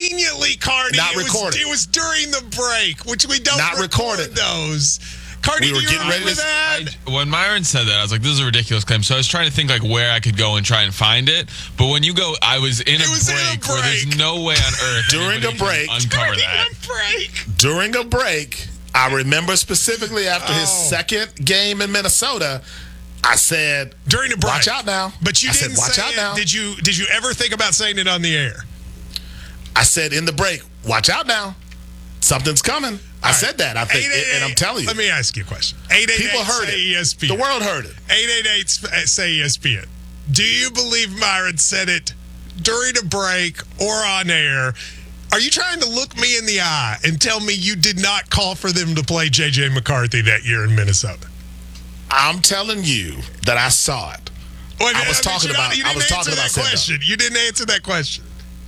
conveniently, Cardi, Not recorded. It was during the break, which we don't Not recorded. those. Cardi, We were do you getting ready remember to- that? When Myron said that, I was like, this is a ridiculous claim. So I was trying to think like where I could go and try and find it. But when you go, I was in a break where there's no way on earth During anybody a break. can uncover that. During a break, I remember specifically after his second game in Minnesota, I said, During the break. watch out now. But you I didn't said, watch say out it. now. Did you ever think about saying it on the air? I said in the break, watch out now. Something's coming. I said that, I think, and I'm telling you. Let me ask you a question. 888 People heard it. ESPN. The world heard it. 888 say ESPN. Do you believe Myron said it during a break or on air? Are you trying to look me in the eye and tell me you did not call for them to play J.J. McCarthy that year in Minnesota? I'm telling you that I saw it. Wait, I was talking about that Sam question. You didn't answer that question.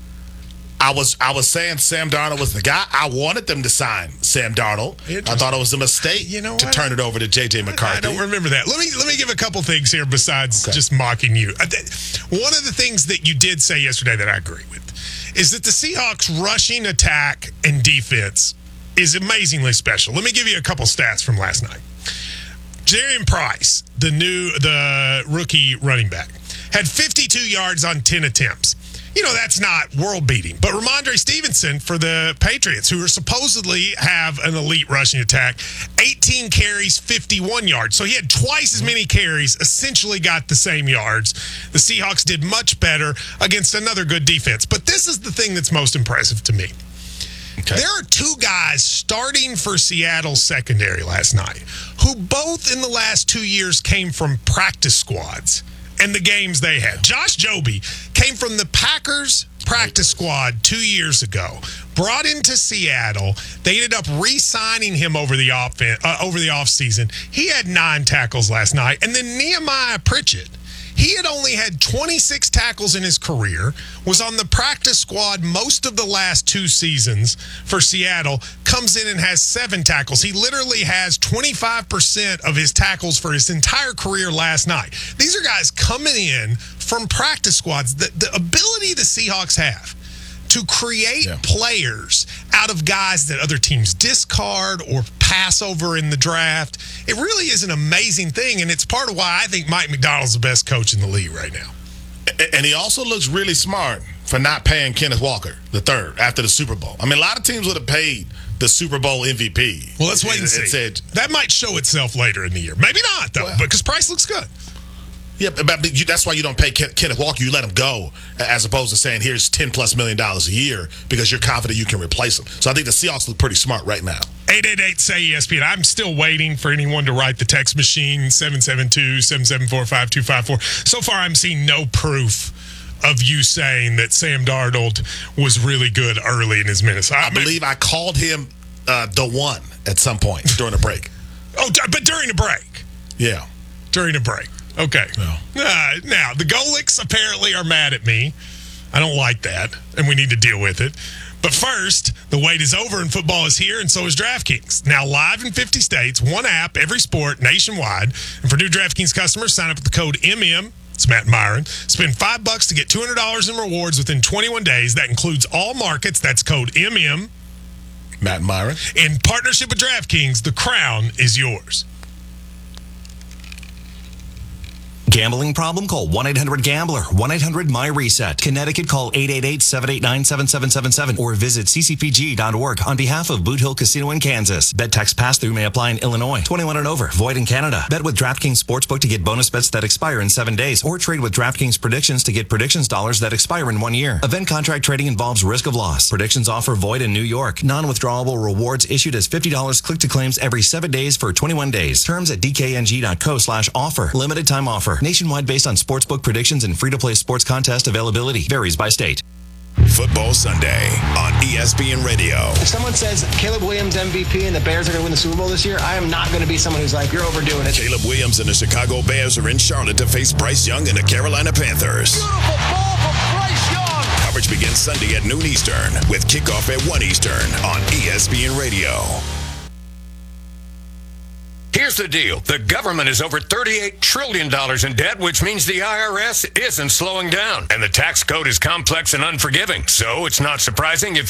I was saying Sam Darnold was the guy. I wanted them to sign Sam Darnold. I thought it was a mistake to turn it over to J.J. McCarthy. I don't remember that. Let me give a couple things here besides just mocking you. One of the things that you did say yesterday that I agree with is that the Seahawks rushing attack and defense is amazingly special. Let me give you a couple stats from last night. Jarian Price, the rookie running back, had 52 yards on 10 attempts. You know, that's not world-beating. But Ramondre Stevenson for the Patriots, who are supposedly have an elite rushing attack, 18 carries, 51 yards. So he had twice as many carries, essentially got the same yards. The Seahawks did much better against another good defense. But this is the thing that's most impressive to me. Okay. There are two guys starting for Seattle's secondary last night who both in the last 2 years came from practice squads and the games they had. Josh Jobe came from the Packers practice squad 2 years ago, brought into Seattle. They ended up re-signing him over the offseason. He had 9 tackles last night. And then Nehemiah Pritchett, he had only had 26 tackles in his career, was on the practice squad most of the last 2 seasons for Seattle, comes in and has 7 tackles. He literally has 25% of his tackles for his entire career last night. These are guys coming in from practice squads. The ability the Seahawks have to create players out of guys that other teams discard or pass over in the draft, it really is an amazing thing, and it's part of why I think Mike Macdonald's the best coach in the league right now. And he also looks really smart for not paying Kenneth Walker III after the Super Bowl. I mean, a lot of teams would have paid the Super Bowl MVP. Well, let's wait and see. That might show itself later in the year. Maybe not, though, because Price looks good. Yeah, but that's why you don't pay Kenneth Walker. You let him go, as opposed to saying, here's $10+ million a year because you're confident you can replace him. So I think the Seahawks look pretty smart right now. 888-SAY-ESPN. I'm still waiting for anyone to write the text machine, 772-774-5254. So far, I'm seeing no proof of you saying that Sam Darnold was really good early in his minutes. I believe I called him the one at some point during the break. Oh, but during the break? Yeah. During the break. Okay. No. Now, the Golics apparently are mad at me. I don't like that, and we need to deal with it. But first, the wait is over and football is here, and so is DraftKings. Now live in 50 states, one app, every sport, nationwide. And for new DraftKings customers, sign up with the code MM. It's Matt and Myron. Spend $5 to get $200 in rewards within 21 days. That includes all markets. That's code MM. Matt and Myron. In partnership with DraftKings, the crown is yours. Gambling problem? Call 1-800-GAMBLER. 1-800-MY-RESET. Connecticut, call 888-789-7777 or visit ccpg.org on behalf of Boot Hill Casino in Kansas. Bet tax pass-through may apply in Illinois. 21 and over. Void in Canada. Bet with DraftKings Sportsbook to get bonus bets that expire in 7 days or trade with DraftKings Predictions to get predictions dollars that expire in 1 year. Event contract trading involves risk of loss. Predictions offer void in New York. Non-withdrawable rewards issued as $50 click to claims every 7 days for 21 days. Terms at dkng.co/offer. Limited time offer. Nationwide based on sportsbook predictions and free-to-play sports contest availability. Varies by state. Football Sunday on ESPN Radio. If someone says Caleb Williams MVP and the Bears are going to win the Super Bowl this year, I am not going to be someone who's like, you're overdoing it. Caleb Williams and the Chicago Bears are in Charlotte to face Bryce Young and the Carolina Panthers. Beautiful ball from Bryce Young. Coverage begins Sunday at noon Eastern with kickoff at 1 Eastern on ESPN Radio. Here's the deal. The government is over $38 trillion in debt, which means the IRS isn't slowing down. And the tax code is complex and unforgiving. So it's not surprising if